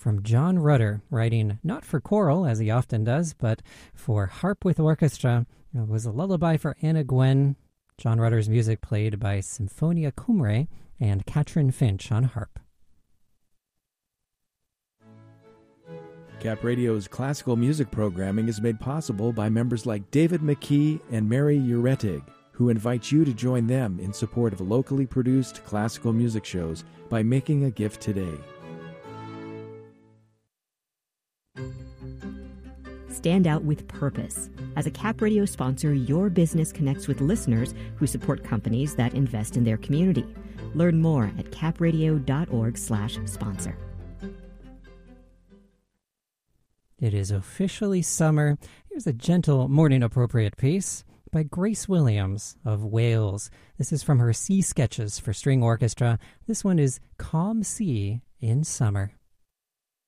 from John Rutter, writing not for choral, as he often does, but for harp with orchestra. It was a lullaby for Anna Gwen. John Rutter's music played by Symphonia Cymru and Katrin Finch on harp. Cap Radio's classical music programming is made possible by members like David McKee and Mary Uretig, who invite you to join them in support of locally produced classical music shows by making a gift today. Stand out with purpose. As a Cap Radio sponsor, your business connects with listeners who support companies that invest in their community. Learn more at capradio.org/sponsor. It is officially summer. Here's a gentle morning-appropriate piece by Grace Williams of Wales. This is from her Sea Sketches for String Orchestra. This one is Calm Sea in Summer.